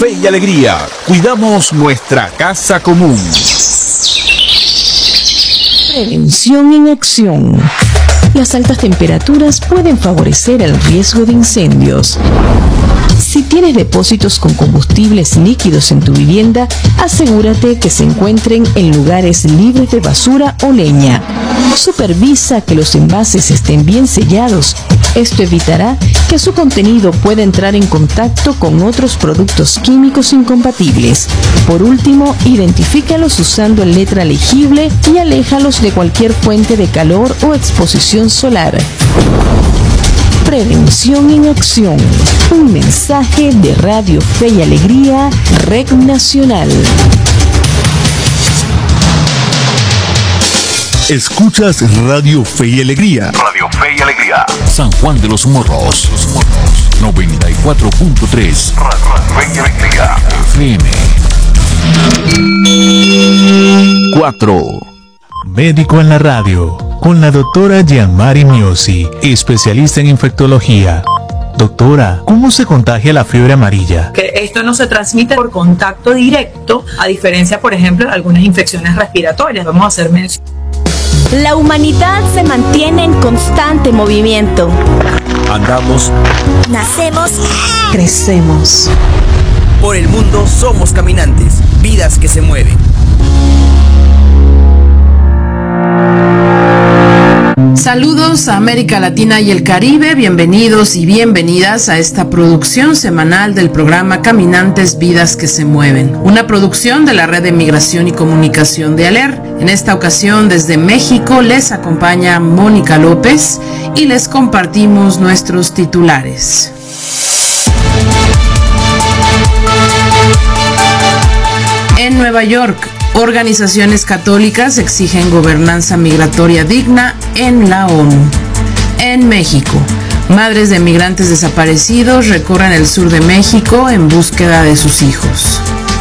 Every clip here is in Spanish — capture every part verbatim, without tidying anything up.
Fe y Alegría. Cuidamos nuestra casa común. Prevención en acción. Las altas temperaturas pueden favorecer el riesgo de incendios. Si tienes depósitos con combustibles líquidos en tu vivienda, asegúrate que se encuentren en lugares libres de basura o leña. Supervisa que los envases estén bien sellados. Esto evitará que su contenido pueda entrar en contacto con otros productos químicos incompatibles. Por último, identifícalos usando letra legible y aléjalos de cualquier fuente de calor o exposición solar. Prevención en acción. Un mensaje de Radio Fe y Alegría, Red Nacional. Escuchas Radio Fe y Alegría. Radio Fe y Alegría. San Juan de los Morros. noventa y cuatro punto tres. Radio Fe y Alegría. F M. cuatro. Médico en la radio, con la doctora Gianmari Miosi, especialista en infectología. Doctora, ¿cómo se contagia la fiebre amarilla? Que esto no se transmite por contacto directo, a diferencia, por ejemplo, de algunas infecciones respiratorias. Vamos a hacer mención. La humanidad se mantiene en constante movimiento. Andamos, Nacemos, Crecemos. Por el mundo somos caminantes, vidas que se mueven. Saludos a América Latina y el Caribe, bienvenidos y bienvenidas a esta producción semanal del programa Caminantes, Vidas que se Mueven, una producción de la Red de Migración y Comunicación de ALER. En esta ocasión desde México les acompaña Mónica López y les compartimos nuestros titulares. En Nueva York, organizaciones católicas exigen gobernanza migratoria digna en la ONU. En México, madres de migrantes desaparecidos recorren el sur de México en búsqueda de sus hijos.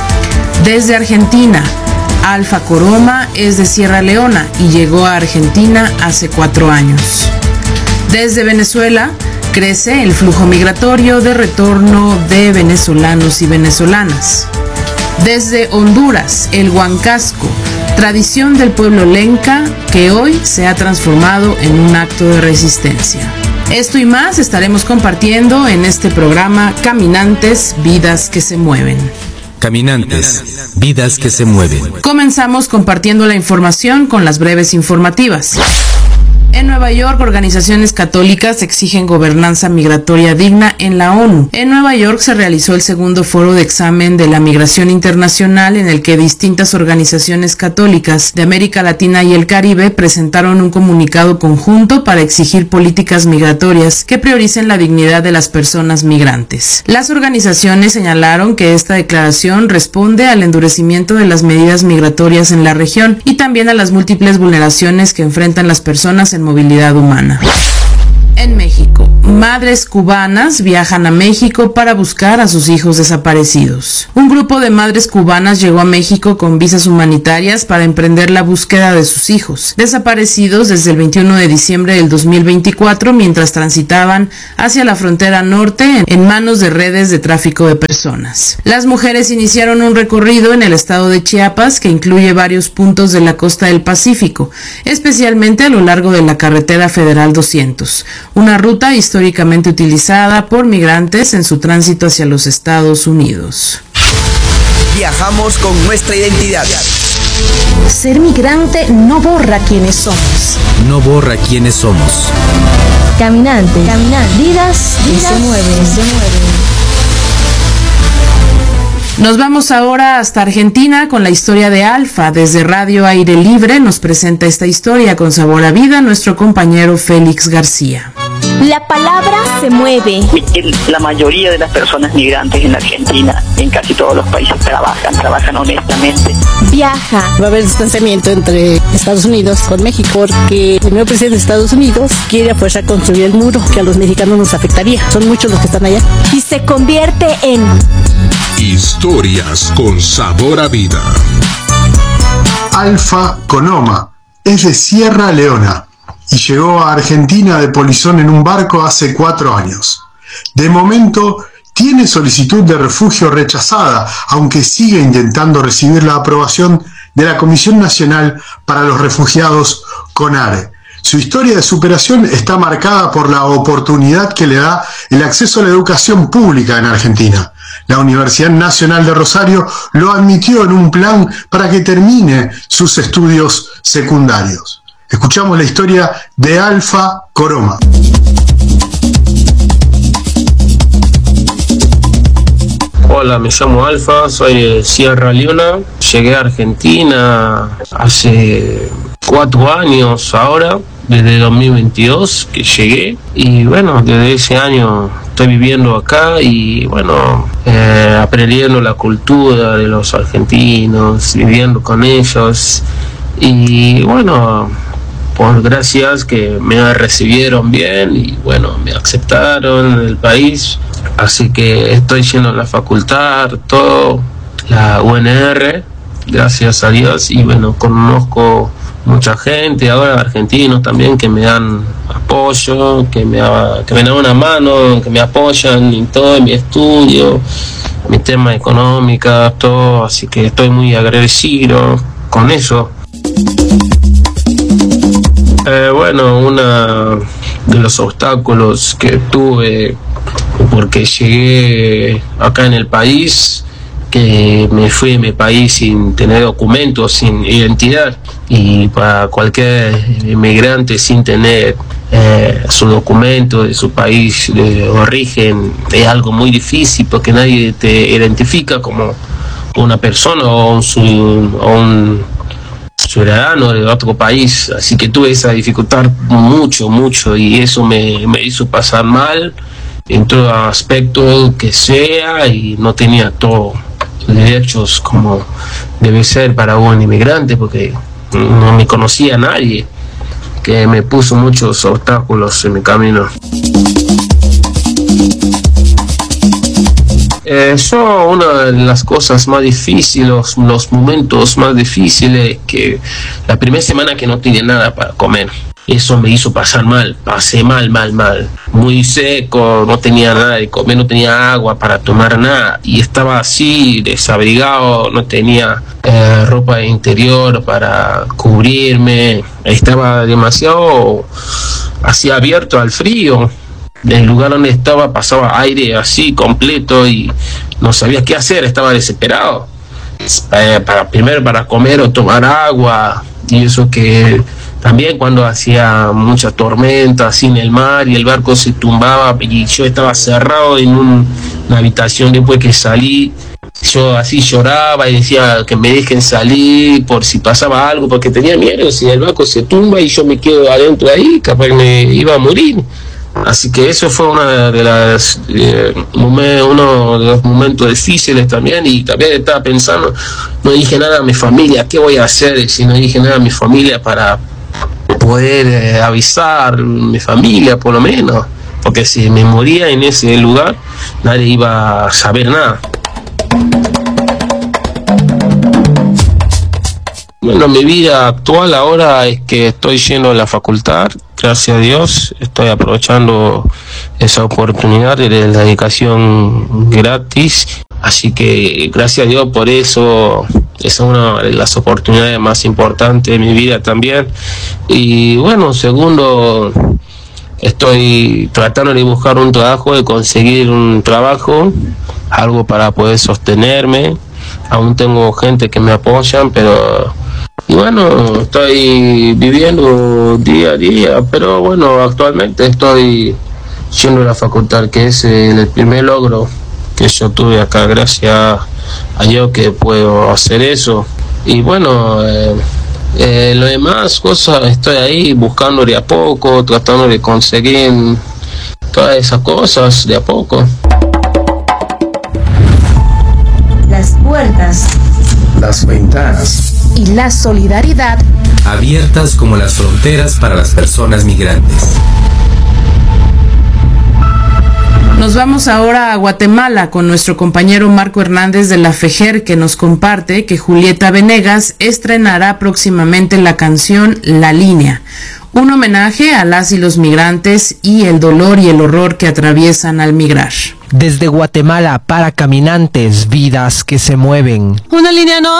Desde Argentina, Alfa Coroma es de Sierra Leona y llegó a Argentina hace cuatro años. Desde Venezuela, crece el flujo migratorio de retorno de venezolanos y venezolanas. Desde Honduras, el huancasco, tradición del pueblo lenca que hoy se ha transformado en un acto de resistencia. Esto y más estaremos compartiendo en este programa Caminantes, Vidas que se Mueven. Caminantes, vidas que se mueven. Comenzamos compartiendo la información con las breves informativas. En Nueva York, organizaciones católicas exigen gobernanza migratoria digna en la ONU. En Nueva York se realizó el segundo foro de examen de la migración internacional en el que distintas organizaciones católicas de América Latina y el Caribe presentaron un comunicado conjunto para exigir políticas migratorias que prioricen la dignidad de las personas migrantes. Las organizaciones señalaron que esta declaración responde al endurecimiento de las medidas migratorias en la región y también a las múltiples vulneraciones que enfrentan las personas en movilidad humana. En México, madres cubanas viajan a México para buscar a sus hijos desaparecidos. Un grupo de madres cubanas llegó a México con visas humanitarias para emprender la búsqueda de sus hijos, desaparecidos desde el veintiuno de diciembre del dos mil veinticuatro mientras transitaban hacia la frontera norte en manos de redes de tráfico de personas. Las mujeres iniciaron un recorrido en el estado de Chiapas que incluye varios puntos de la costa del Pacífico, especialmente a lo largo de la carretera federal doscientos. Una ruta históricamente utilizada por migrantes en su tránsito hacia los Estados Unidos. Viajamos con nuestra identidad. ser migrante no borra quiénes somos. No borra quiénes somos. Caminantes, caminantes, vidas, vidas que se mueven, se mueven. Nos vamos ahora hasta Argentina con la historia de Alfa. Desde Radio Aire Libre nos presenta esta historia con sabor a vida nuestro compañero Félix García. La palabra se mueve. La mayoría de las personas migrantes en Argentina, en casi todos los países, trabajan, trabajan honestamente. Viaja. Va a haber distanciamiento entre Estados Unidos con México porque el nuevo presidente de Estados Unidos quiere a fuerza construir el muro que a los mexicanos nos afectaría. Son muchos los que están allá. Y se convierte en... Historias con sabor a vida. Alfa Conoma es de Sierra Leona y llegó a Argentina de polizón en un barco hace cuatro años. De momento tiene solicitud de refugio rechazada, aunque sigue intentando recibir la aprobación de la Comisión Nacional para los Refugiados, CONARE. Su historia de superación está marcada por la oportunidad que le da el acceso a la educación pública en Argentina. La Universidad Nacional de Rosario lo admitió en un plan para que termine sus estudios secundarios. Escuchamos la historia de Alfa Coroma. Hola, me llamo Alfa, soy de Sierra Leona. Llegué a Argentina hace cuatro años ahora, desde dos mil veintidós que llegué. Y bueno, desde ese año estoy viviendo acá y bueno, eh, aprendiendo la cultura de los argentinos, viviendo con ellos. Y bueno, por gracias que me recibieron bien y bueno, me aceptaron en el país. Así que estoy yendo a la facultad, todo, la U N R, gracias a Dios. Y bueno, conozco mucha gente ahora, argentinos también, que me dan apoyo, que me, que me dan una mano, que me apoyan en todo en mi estudio, mi tema económico, todo. Así que estoy muy agradecido con eso. Eh, bueno, uno de los obstáculos que tuve porque llegué acá en el país, que me fui de mi país sin tener documentos, sin identidad, y para cualquier inmigrante sin tener eh, su documento de su país de origen es algo muy difícil porque nadie te identifica como una persona o un, o un ciudadano de otro país. Así que tuve esa dificultad mucho, mucho, y eso me, me hizo pasar mal en todo aspecto que sea, y no tenía todos los derechos como debe ser para un inmigrante, porque no me conocía a nadie, que me puso muchos obstáculos en mi camino. Eh, yo, una de las cosas más difíciles, los, los momentos más difíciles, que la primera semana que no tenía nada para comer, eso me hizo pasar mal, pasé mal, mal, mal, muy seco, no tenía nada de comer, no tenía agua para tomar nada, y estaba así, desabrigado, no tenía eh, ropa de interior para cubrirme, estaba demasiado así abierto al frío. Del lugar donde estaba pasaba aire así completo y no sabía qué hacer, estaba desesperado. Eh, para, primero para comer o tomar agua, y eso que también cuando hacía mucha tormenta así en el mar y el barco se tumbaba y yo estaba cerrado en un, una habitación. Después que salí, yo así lloraba y decía que me dejen salir por si pasaba algo, porque tenía miedo, si el barco se tumba y yo me quedo adentro ahí, capaz que me iba a morir. Así que eso fue una de las eh, uno de los momentos difíciles también. Y también estaba pensando, no dije nada a mi familia, ¿qué voy a hacer si no dije nada a mi familia para poder eh, avisar a mi familia por lo menos? Porque si me moría en ese lugar, nadie iba a saber nada. Bueno, mi vida actual ahora es que estoy yendo a la facultad, gracias a Dios, estoy aprovechando esa oportunidad de la educación gratis, así que gracias a Dios por eso, esa es una de las oportunidades más importantes de mi vida también. Y bueno, segundo, estoy tratando de buscar un trabajo, de conseguir un trabajo, algo para poder sostenerme. Aún tengo gente que me apoyan, pero y bueno, estoy viviendo día a día, pero bueno, actualmente estoy yendo a la facultad, que es el primer logro que yo tuve acá, gracias a Dios que puedo hacer eso. Y bueno, eh, eh, lo demás cosas, estoy ahí buscando de a poco, tratando de conseguir todas esas cosas de a poco. Las puertas, las ventanas y la solidaridad abiertas como las fronteras para las personas migrantes. Nos vamos ahora a Guatemala con nuestro compañero Marco Hernández de la FEJER, que nos comparte que Julieta Venegas estrenará próximamente la canción La Línea, un homenaje a las y los migrantes y el dolor y el horror que atraviesan al migrar. Desde Guatemala para Caminantes, vidas que se mueven. Una línea no